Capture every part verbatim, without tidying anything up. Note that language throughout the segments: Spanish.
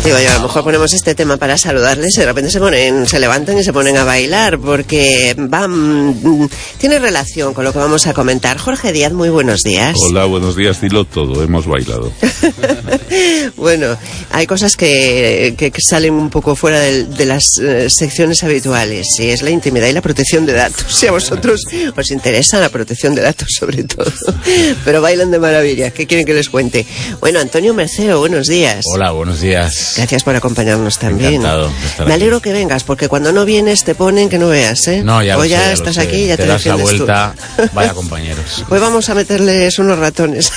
Digo yo, a lo mejor ponemos este tema para saludarles y de repente se ponen, se levantan y se ponen a bailar, porque van, tiene relación con lo que vamos a comentar. Jorge Díaz, muy buenos días. Hola, buenos días, dilo todo, hemos bailado. Bueno, hay cosas que, que, que salen un poco fuera de, de las uh, secciones habituales, y es la intimidad y la protección de datos. Si a vosotros os interesa la protección de datos sobre todo, pero bailan de maravilla. ¿Qué quieren que les cuente? Bueno, Antonio Merceo, buenos días. Hola, buenos días. Gracias por acompañarnos también. Encantado de estar Me alegro aquí. que vengas, porque cuando no vienes te ponen que no veas, ¿eh? No, ya o lo ya sé, ya estás lo sé. aquí y ya te, te das la defiendes vuelta. Tú. Vaya compañeros. Hoy vamos a meterles unos ratones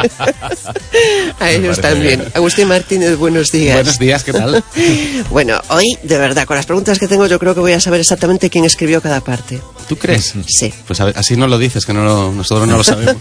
a ellos también. Bien. Agustín Martínez, buenos días. Buenos días, ¿qué tal? Bueno, hoy, de verdad, con las preguntas que tengo, yo creo que voy a saber exactamente quién escribió cada parte. ¿Tú crees? Sí. Pues a ver, así no lo dices, que no lo, nosotros no lo sabemos.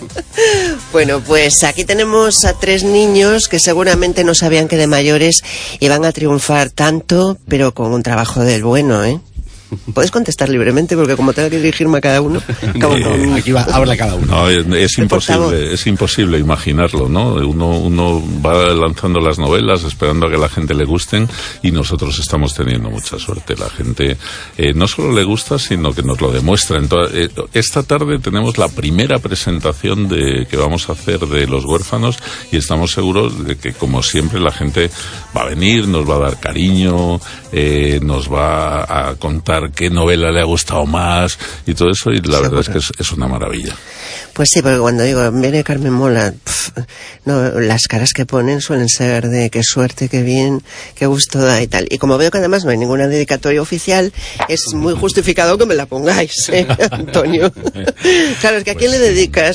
Bueno, pues aquí tenemos a tres niños que seguramente no sabían que de mayores iban a triunfar tanto, pero con un trabajo del bueno, ¿eh? Puedes contestar libremente, porque como tengo que dirigirme a cada uno, como Eh, con... Aquí va, habla cada uno. No, es, es El portavoz. imposible, es imposible imaginarlo, ¿no? Uno, uno va lanzando las novelas esperando a que la gente le gusten, y nosotros estamos teniendo mucha suerte. La gente eh, no solo le gusta, sino que nos lo demuestra. Entonces, eh, esta tarde tenemos la primera presentación de que vamos a hacer de Los Huérfanos, y estamos seguros de que, como siempre, la gente va a venir, nos va a dar cariño, eh, nos va a contar qué novela le ha gustado más y todo eso, y la Seguro. verdad es que es, es una maravilla. Pues sí, porque cuando digo, viene Carmen Mola, pf, no, las caras que ponen suelen ser de qué suerte, qué bien, qué gusto da y tal. Y como veo que además no hay ninguna dedicatoria oficial, es muy justificado que me la pongáis, ¿eh, Antonio? Claro, es que ¿a quién le dedicas?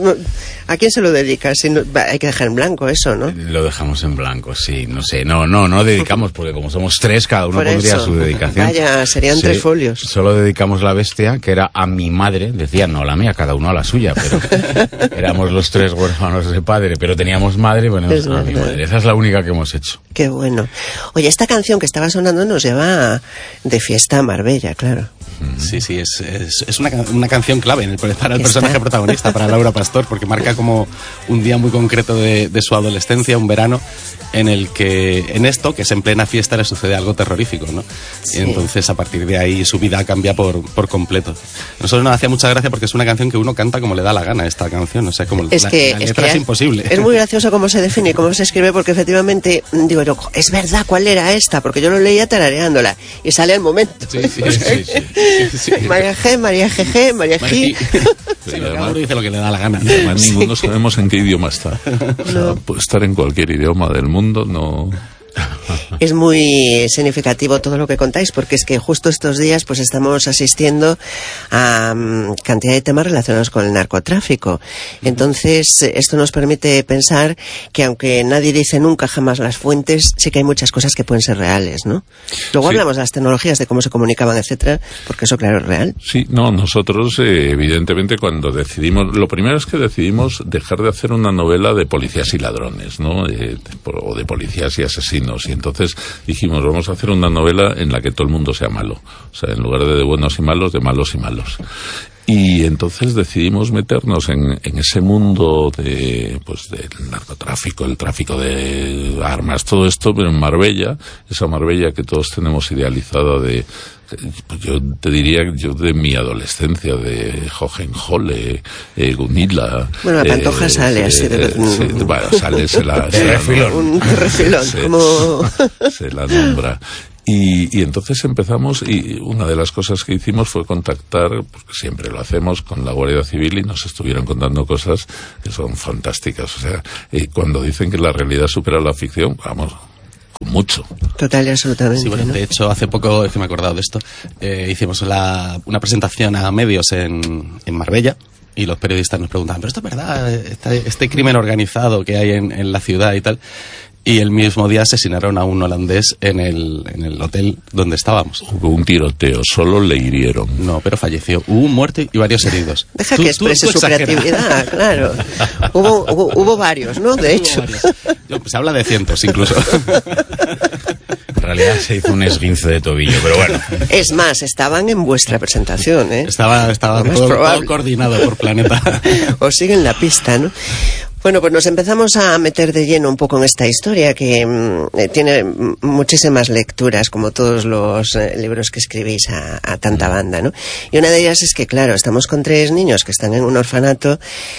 ¿A quién se lo dedicas? Si no, hay que dejar en blanco eso, ¿no? Lo dejamos en blanco, sí, no sé. No, no, no dedicamos, porque como somos tres, cada uno Por pondría eso. su dedicación. Vaya, serían Sí, tres folios. Solo dedicamos La Bestia, que era a mi madre. Decía, no, la mía, cada uno a la suya, pero éramos los tres huérfanos de padre, pero teníamos madre, bueno, Es a mi verdad. madre. Esa es la única que hemos hecho. Qué bueno. Oye, esta canción que estaba sonando nos lleva de fiesta a Marbella, claro. Sí, sí, es, es, es una, ca- una canción clave en el, para el Está. personaje protagonista, para Laura Pastor, porque marca como un día muy concreto de, de su adolescencia, un verano, en el que en esto, que es en plena fiesta, le sucede algo terrorífico, ¿no? Sí. Y entonces a partir de ahí su vida cambia por, por completo. A nosotros nos hacía mucha gracia porque es una canción que uno canta como le da la gana, esta canción, o sea, como Es la, que, la es, letra que es imposible. Es muy gracioso cómo se define y cómo se escribe, porque efectivamente, digo yo, es verdad, ¿cuál era esta? Porque yo lo leía tarareándola y sale al momento. Sí, sí, sí, sí, sí, sí. María G, María G G, María G. Sí, Sí, lo que además- uno dice lo que le da la gana. Además, ninguno sabemos en qué idioma está. O sea, puede estar en cualquier idioma del mundo, no... Es muy significativo todo lo que contáis, porque es que justo estos días pues estamos asistiendo a um, cantidad de temas relacionados con el narcotráfico. Entonces, esto nos permite pensar que, aunque nadie dice nunca jamás las fuentes, sí que hay muchas cosas que pueden ser reales, ¿no? Luego Sí. hablamos de las tecnologías, de cómo se comunicaban, etcétera, porque eso, claro, es real. Sí, no, nosotros eh, evidentemente cuando decidimos, lo primero es que decidimos dejar de hacer una novela de policías y ladrones, ¿no? Eh, o de policías y asesinos, y entonces dijimos, vamos a hacer una novela en la que todo el mundo sea malo, o sea, en lugar de de buenos y malos, de malos y malos. Y entonces decidimos meternos en, en ese mundo de, pues, del narcotráfico, el tráfico de armas, todo esto, pero en Marbella, esa Marbella que todos tenemos idealizada de, pues yo te diría, yo de mi adolescencia, de Hohenzollern, eh, Gunilla. Bueno, la Pantoja sale así de- sí, bueno, sale, se la, se la- refilón. Un refilón, se- como... se la nombra. Y, y entonces empezamos, y una de las cosas que hicimos fue contactar, porque siempre lo hacemos, con la Guardia Civil, y nos estuvieron contando cosas que son fantásticas. O sea, eh, cuando dicen que la realidad supera la ficción, vamos, mucho. Total y absolutamente, Sí, bueno, ¿no? de hecho, hace poco, es que me he acordado de esto, eh, hicimos la, una presentación a medios en, en Marbella, y los periodistas nos preguntaban, ¿pero esto es verdad? Este, este crimen organizado que hay en, en la ciudad y tal. Y el mismo día asesinaron a un holandés en el, en el hotel donde estábamos. Hubo un tiroteo, solo le hirieron. No, pero falleció. Hubo un muerto y varios heridos. Deja Tú- que tú- exprese tú su exageras. creatividad, claro. Hubo, hubo, hubo varios, ¿no? De hecho. Hubo varios. Yo, se habla de cientos incluso. En realidad se hizo un esguince de tobillo, pero bueno. Es más, estaban en vuestra presentación, ¿eh? Estaba, estaba Lo más todo, probable. todo coordinado por Planeta. Os siguen la pista, ¿no? Bueno, pues nos empezamos a meter de lleno un poco en esta historia que mm, tiene muchísimas lecturas, como todos los eh, libros que escribís a, a tanta banda, ¿no? Y una de ellas es que, claro, estamos con tres niños que están en un orfanato.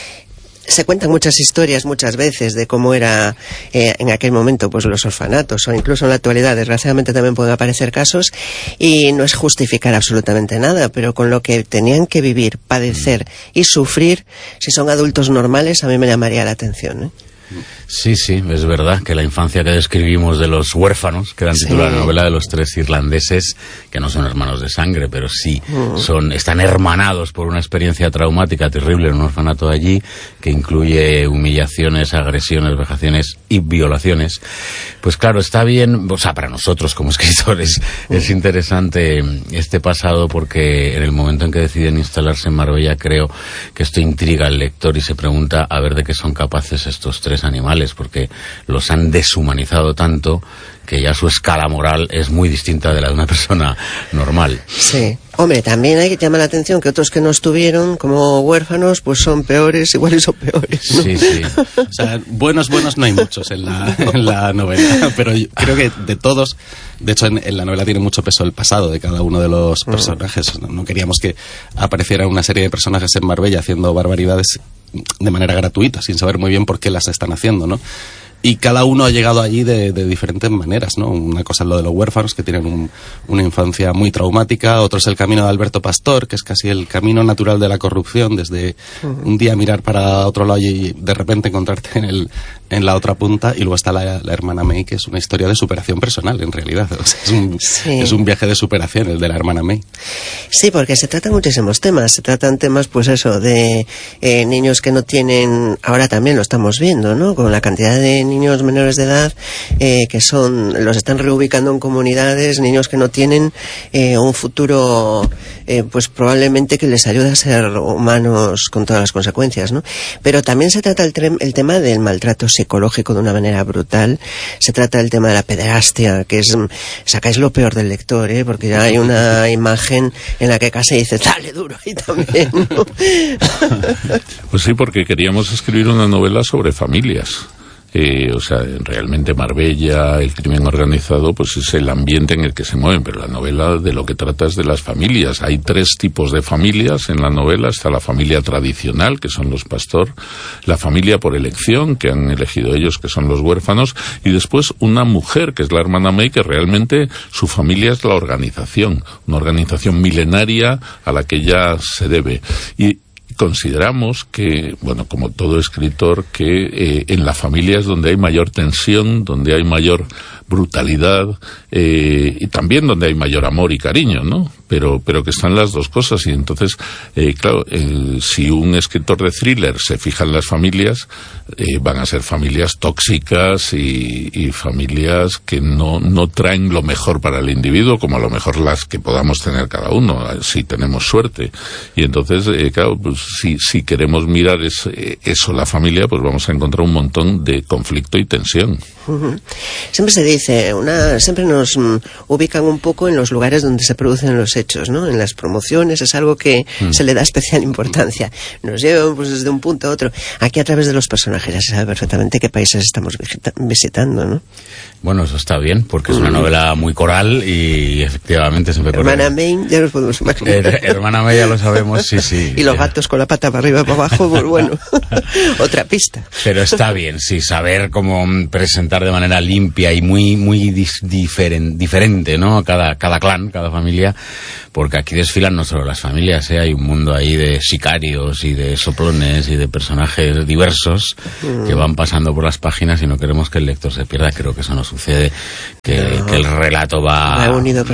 Se cuentan muchas historias muchas veces de cómo era eh, en aquel momento pues los orfanatos, o incluso en la actualidad desgraciadamente también pueden aparecer casos, y no es justificar absolutamente nada, pero con lo que tenían que vivir, padecer y sufrir, si son adultos normales, a mí me llamaría la atención, ¿eh? Sí, sí, es verdad que la infancia que describimos de los huérfanos, que dan título a la novela, de los tres irlandeses, que no son hermanos de sangre, pero sí mm. son, están hermanados por una experiencia traumática terrible en un orfanato allí, que incluye humillaciones, agresiones, vejaciones y violaciones. Pues claro, está bien, o sea, para nosotros como escritores mm. es interesante este pasado, porque en el momento en que deciden instalarse en Marbella, creo que esto intriga al lector y se pregunta a ver de qué son capaces estos tres animales, porque los han deshumanizado tanto que ya su escala moral es muy distinta de la de una persona normal. Sí. Hombre, también hay que llamar la atención que otros que no estuvieron como huérfanos, pues son peores, igual y son peores, ¿no? Sí, sí. O sea, buenos, buenos no hay muchos en la, en la novela, pero yo creo que de todos, de hecho en, en la novela tiene mucho peso el pasado de cada uno de los personajes. No, no queríamos que apareciera una serie de personajes en Marbella haciendo barbaridades de manera gratuita, sin saber muy bien por qué las están haciendo, ¿no? Y cada uno ha llegado allí de, de diferentes maneras, ¿no? Una cosa es lo de los huérfanos, que tienen un, una infancia muy traumática. Otro es el camino de Alberto Pastor, que es casi el camino natural de la corrupción, desde un día mirar para otro lado y de repente encontrarte en, el, en la otra punta. Y luego está la, la hermana May, que es una historia de superación personal, en realidad. O sea, es, un, sí. es un viaje de superación, el de la hermana May. Sí, porque se tratan muchísimos temas. Se tratan temas, pues eso, de eh, niños que no tienen... Ahora también lo estamos viendo, ¿no? Con la cantidad de niños niños menores de edad eh, que son, los están reubicando en comunidades, niños que no tienen eh, un futuro eh, pues probablemente que les ayude a ser humanos con todas las consecuencias, ¿no? Pero también se trata el, el tema del maltrato psicológico de una manera brutal. Se trata del tema de la pederastia, que es, sacáis lo peor del lector, ¿eh? Porque ya hay una imagen en la que casi dice dale duro y también, ¿no? Pues sí, porque queríamos escribir una novela sobre familias. Eh, o sea, realmente Marbella, el crimen organizado, pues es el ambiente en el que se mueven, pero la novela de lo que trata es de las familias. Hay tres tipos de familias en la novela. Está la familia tradicional, que son los Pastor, la familia por elección, que han elegido ellos, que son los huérfanos, y después una mujer, que es la hermana May, que realmente su familia es la organización, una organización milenaria a la que ella se debe. Y consideramos que, bueno, como todo escritor, que eh, en la familia es donde hay mayor tensión, donde hay mayor brutalidad eh, y también donde hay mayor amor y cariño, ¿no? Pero, pero que están las dos cosas. Y entonces, eh, claro, eh, si un escritor de thriller se fija en las familias, eh, van a ser familias tóxicas y, y familias que no, no traen lo mejor para el individuo, como a lo mejor las que podamos tener cada uno, si tenemos suerte. Y entonces, eh, claro, pues si, si queremos mirar es, eh, eso, la familia, pues vamos a encontrar un montón de conflicto y tensión. Uh-huh. Siempre se dice, una, siempre nos mm, ubican un poco en los lugares donde se producen los hechos, ¿no? En las promociones es algo que mm. se le da especial importancia. Nos llevan pues desde un punto a otro. Aquí a través de los personajes ya se sabe perfectamente qué países estamos visitando, ¿no? Bueno, eso está bien, porque es una novela muy coral y efectivamente siempre... Hermana May, ya nos podemos imaginar. Her hermana May, ya lo sabemos, sí, sí. Y los gatos con la pata para arriba y para abajo, pues bueno, otra pista. Pero está bien, sí, saber cómo presentar de manera limpia y muy muy diferen diferente, ¿no? Cada, cada clan, cada familia, porque aquí desfilan no solo las familias, ¿eh? Hay un mundo ahí de sicarios y de soplones y de personajes diversos mm. que van pasando por las páginas y no queremos que el lector se pierda. Creo que eso no sucede, que, no. que el relato va,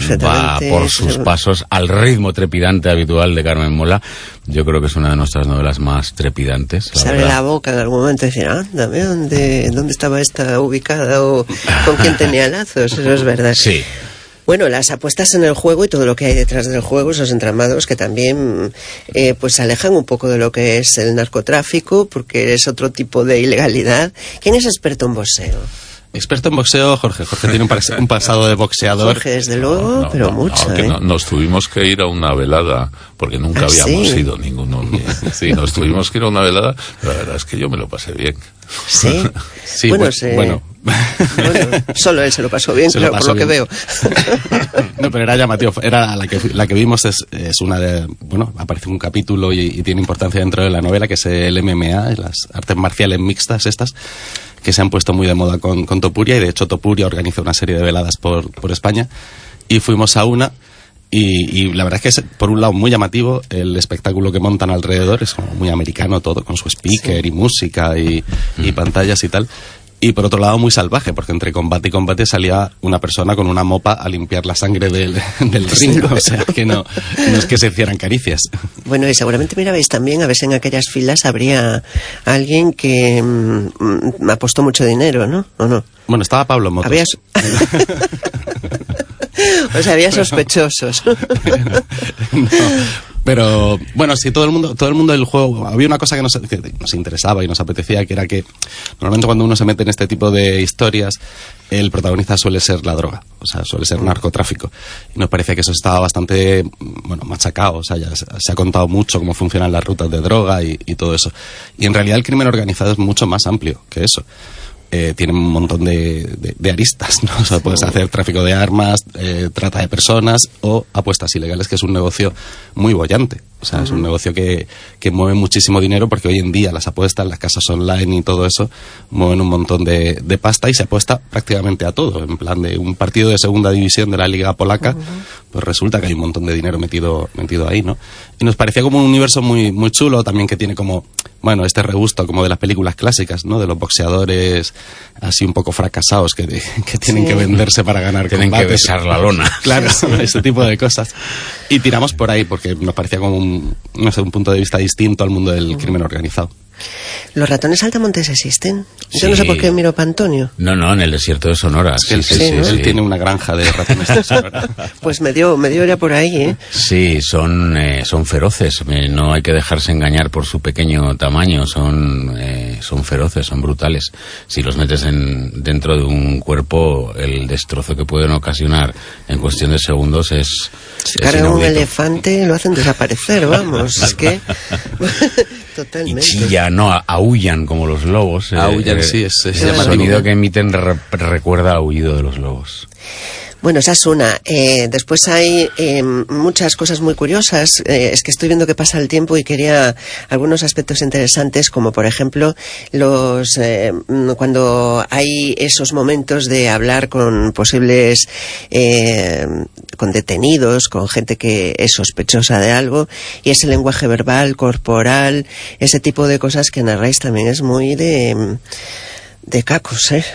va por sus pasos al ritmo trepidante habitual de Carmen Mola. Yo creo que es una de nuestras novelas más trepidantes. Se abre la boca en algún momento y decir, ándame, ¿dónde, ¿dónde estaba esta ubicada o con quién tenía lazos? Eso es verdad. Sí. Bueno, las apuestas en el juego y todo lo que hay detrás del juego, esos entramados que también eh, pues alejan un poco de lo que es el narcotráfico, porque es otro tipo de ilegalidad. ¿Quién es experto en boxeo? Experto en boxeo, Jorge. Jorge tiene un, un pasado de boxeador. Jorge, desde luego, no, no, pero no, mucho, no, ¿eh? No, nos tuvimos que ir a una velada, porque nunca ¿Ah, habíamos sí? ido ninguno. Sí, nos tuvimos que ir a una velada, pero la verdad es que yo me lo pasé bien. Sí, Sí, bueno, pues, se- bueno. bueno, solo él se lo pasó bien, Se lo claro, pasó por lo que bien. veo. No, pero era llamativo. Era la que, la que vimos es, es una de... Bueno, aparece un capítulo y, y tiene importancia dentro de la novela, que es el M M A, las artes marciales mixtas estas, que se han puesto muy de moda con, con Topuria, y de hecho Topuria organiza una serie de veladas por, por España, y fuimos a una... Y, y la verdad es que es, por un lado, muy llamativo. El espectáculo que montan alrededor es como muy americano todo, con su speaker y música y, y pantallas y tal. Y por otro lado, muy salvaje, porque entre combate y combate salía una persona con una mopa a limpiar la sangre del, del ring. O sea, que no, no es que se hicieran caricias. Bueno, y seguramente mirabais también, a ver si en aquellas filas habría alguien que mm, apostó mucho dinero, ¿no? ¿O no? Bueno, estaba Pablo Motos. Había... o sea, había sospechosos. No, pero bueno, sí, todo el mundo, todo el mundo del juego, había una cosa que nos, que nos interesaba y nos apetecía, que era que normalmente cuando uno se mete en este tipo de historias, el protagonista suele ser la droga, o sea, suele ser narcotráfico. Y nos parecía que eso estaba bastante, bueno, machacado, o sea, ya se, se ha contado mucho cómo funcionan las rutas de droga y, y todo eso. Y en realidad el crimen organizado es mucho más amplio que eso. Eh, tiene un montón de, de, de aristas, ¿no? O sea, puedes hacer tráfico de armas, eh, trata de personas o apuestas ilegales, que es un negocio muy boyante. O sea, uh-huh. es un negocio que, que mueve muchísimo dinero, porque hoy en día las apuestas, las casas online y todo eso mueven un montón de, de pasta, y se apuesta prácticamente a todo. En plan, de un partido de segunda división de la Liga Polaca, uh-huh. pues resulta que hay un montón de dinero metido, metido ahí, ¿no? Y nos parecía como un universo muy, muy chulo, también que tiene como, bueno, este regusto como de las películas clásicas, ¿no? De los boxeadores así un poco fracasados que, que tienen sí. que venderse para ganar tienen combates. Que besar la lona. Claro, ese tipo de cosas. Y tiramos por ahí porque nos parecía como un, no sé, un punto de vista distinto al mundo del crimen organizado. ¿Los ratones saltamontes existen? Sí. Yo no sé por qué miro para Antonio. No, no, en el desierto de Sonora. Sí, sí, sí, sí, ¿no? Él sí. tiene una granja de ratones de Sonora. Pues me dio, me dio ya por ahí, ¿eh? Sí, son, eh, son feroces. Eh, no hay que dejarse engañar por su pequeño tamaño. Son, eh, son feroces, son brutales. Si los metes en, dentro de un cuerpo, el destrozo que pueden ocasionar en cuestión de segundos es... Si cargan un elefante, lo hacen desaparecer, vamos. Es que... Totalmente. Y chillan, no, aullan como los lobos. Aullan, eh, sí, es, es el sonido que emiten re recuerda a aullido de los lobos. Bueno, esa es una. Eh, después hay eh, muchas cosas muy curiosas. Eh, es que estoy viendo que pasa el tiempo y quería algunos aspectos interesantes, como por ejemplo los eh, cuando hay esos momentos de hablar con posibles eh, con detenidos, con gente que es sospechosa de algo, y ese lenguaje verbal, corporal, ese tipo de cosas que narráis también es muy de... de cacos, ¿eh?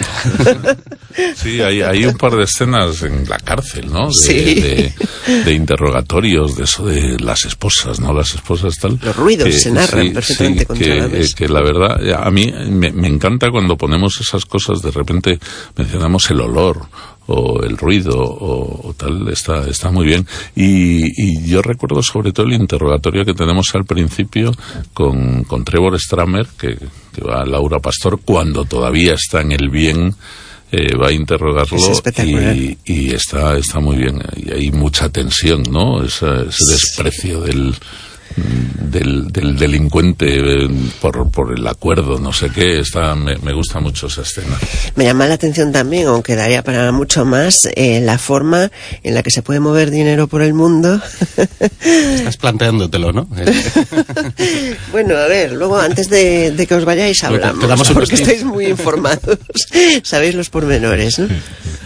Sí, hay, hay un par de escenas en la cárcel, ¿no? De, sí. de, de interrogatorios, de eso de las esposas, ¿no? Las esposas tal. Los ruidos que, se narran sí, perfectamente sí, controlados. Que, que la verdad, a mí me, me encanta cuando ponemos esas cosas, de repente mencionamos el olor o el ruido o, o tal, está está muy bien. Y, y yo recuerdo sobre todo el interrogatorio que tenemos al principio con, con Trevor Stramer, que, que va a Laura Pastor, cuando todavía está en el bien, eh, va a interrogarlo y, y está está muy bien. Y hay mucha tensión, ¿no? Esa, ese desprecio del... Del, del delincuente eh, por, por el acuerdo, no sé qué, está, me, me gusta mucho esa escena. Me llama la atención también, aunque daría para mucho más, eh, la forma en la que se puede mover dinero por el mundo. Estás planteándotelo, ¿no? Bueno, a ver, luego antes de, de que os vayáis hablamos, te damos un porque estáis muy informados, sabéis los pormenores, ¿no?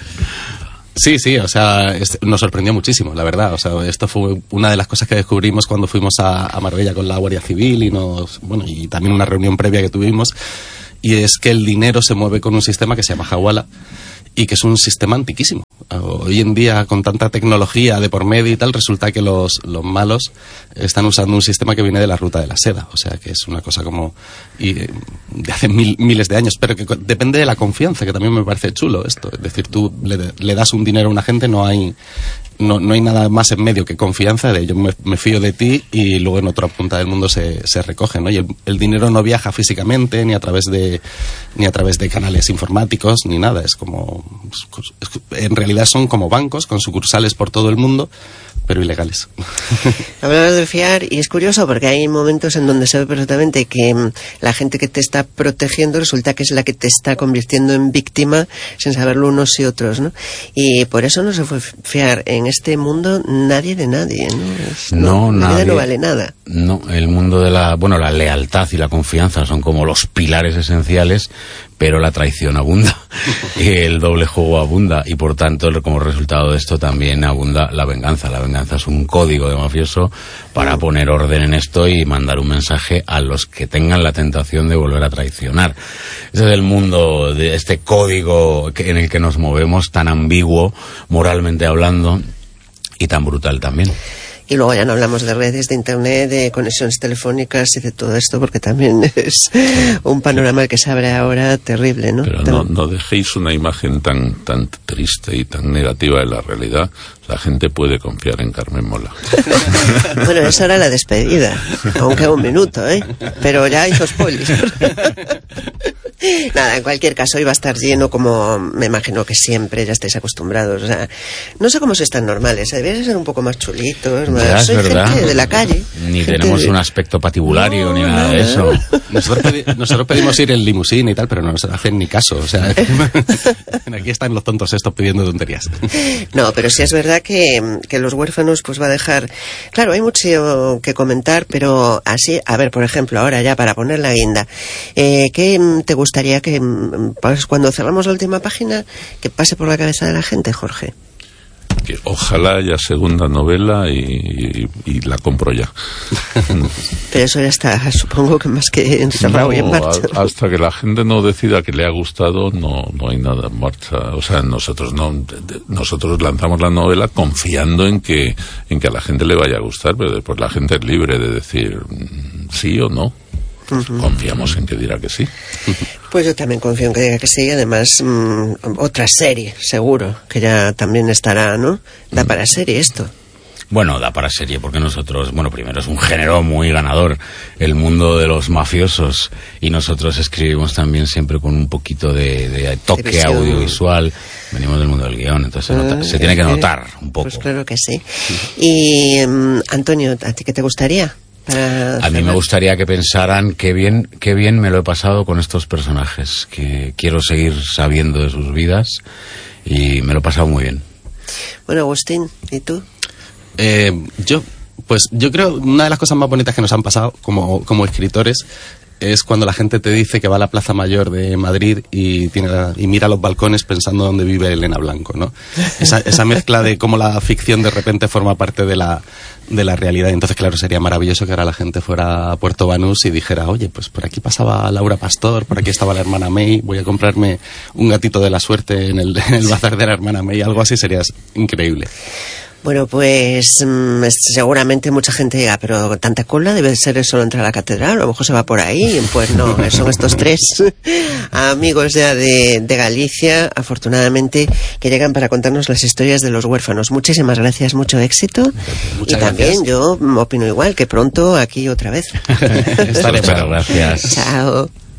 Sí, sí, o sea, este, nos sorprendió muchísimo, la verdad. O sea, esto fue una de las cosas que descubrimos cuando fuimos a, a Marbella con la Guardia Civil y nos, bueno, y también una reunión previa que tuvimos, y es que el dinero se mueve con un sistema que se llama Hawala y que es un sistema antiquísimo. Hoy en día, con tanta tecnología de por medio y tal, resulta que los, los malos están usando un sistema que viene de la ruta de la seda. O sea, que es una cosa como y, de hace mil, miles de años, pero que depende de la confianza, que también me parece chulo esto. Es decir, tú le, le das un dinero a una gente, no hay no, no hay nada más en medio que confianza de yo me, me fío de ti, y luego en otra punta del mundo se, se recoge, ¿no? Y el, el dinero no viaja físicamente, ni a través de ni a través de canales informáticos, ni nada. Es como, es, en realidad son como bancos con sucursales por todo el mundo, pero ilegales. Hablabas de fiar, y es curioso porque hay momentos en donde se ve perfectamente que mm, la gente que te está protegiendo resulta que es la que te está convirtiendo en víctima sin saberlo unos y otros, ¿no? Y por eso no se fue fiar. En este mundo nadie de nadie, ¿no? Es, no, no nadie. La vida no vale nada. No, el mundo de la, bueno, la lealtad y la confianza son como los pilares esenciales, pero la traición abunda y el doble juego abunda, y por tanto como resultado de esto también abunda la venganza. La venganza es un código de mafioso para poner orden en esto y mandar un mensaje a los que tengan la tentación de volver a traicionar. Ese es el mundo de este código en el que nos movemos, tan ambiguo moralmente hablando y tan brutal también. Y luego ya no hablamos de redes, de internet, de conexiones telefónicas y de todo esto, porque también es un panorama el que se abre ahora terrible, ¿no? Pero no, no dejéis una imagen tan tan triste y tan negativa de la realidad. La gente puede confiar en Carmen Mola. Bueno, esa era la despedida, aunque un minuto, ¿eh? Pero ya hizo spoilers. Nada, en cualquier caso iba a estar lleno, como me imagino que siempre, ya estáis acostumbrados. O sea, no sé cómo sois tan normales, ¿eh? Deberíais ser un poco más chulitos, más... Ya, es Soy verdad. gente de la calle. Ni gente tenemos de... un aspecto patibulario, no, ni nada no, de eso. Nosotros, pedi nosotros pedimos ir en limusina y tal, pero no nos hacen ni caso. O sea, aquí están los tontos estos pidiendo tonterías. No, pero sí es verdad que, que Los Huérfanos pues va a dejar... Claro, hay mucho que comentar, pero así, a ver, por ejemplo, ahora ya para poner la guinda, eh, ¿qué te gustaría que, pues, cuando cerramos la última página, que pase por la cabeza de la gente, Jorge? Que ojalá haya segunda novela y, y, y la compro ya. Pero eso ya está, supongo que más que encerrado No, y en marcha. a, hasta que la gente no decida que le ha gustado, no no hay nada en marcha. O sea, nosotros no de, de, nosotros lanzamos la novela confiando en que en que a la gente le vaya a gustar, pero después la gente es libre de decir sí o no. Uh-huh. Confiamos en que dirá que sí. Pues yo también confío en que diga que sí. Además, mmm, otra serie, seguro, que ya también estará, ¿no? Da para serie esto. Bueno, da para serie, porque nosotros, bueno, primero es un género muy ganador, el mundo de los mafiosos, y nosotros escribimos también siempre con un poquito de, de toque Televisión. Audiovisual. Venimos del mundo del guión, entonces se, nota, ah, se tiene que notar un poco. Pues claro que sí. Y, um, Antonio, ¿a ti qué te gustaría? A mí me gustaría que pensaran qué bien, qué bien me lo he pasado con estos personajes, que quiero seguir sabiendo de sus vidas y me lo he pasado muy bien. Bueno, Agustín, ¿y tú? Eh, yo, pues yo creo una de las cosas más bonitas que nos han pasado como, como escritores es cuando la gente te dice que va a la Plaza Mayor de Madrid y tiene la, y mira los balcones pensando dónde vive Elena Blanco, ¿no? Esa, esa mezcla de cómo la ficción de repente forma parte de la, de la realidad. Entonces, claro, sería maravilloso que ahora la gente fuera a Puerto Banús y dijera, oye, pues por aquí pasaba Laura Pastor, por aquí estaba la hermana May, voy a comprarme un gatito de la suerte en el, en el bazar de la hermana May. Algo así sería increíble. Bueno, pues mmm, seguramente mucha gente diga, pero tanta cola debe ser solo entrar a la catedral, a lo mejor se va por ahí. Pues no, son estos tres amigos ya de, de Galicia, afortunadamente, que llegan para contarnos las historias de Los Huérfanos. Muchísimas gracias, mucho éxito. Muchas y también gracias. Yo opino igual, que pronto aquí otra vez. Muchas gracias. Chao.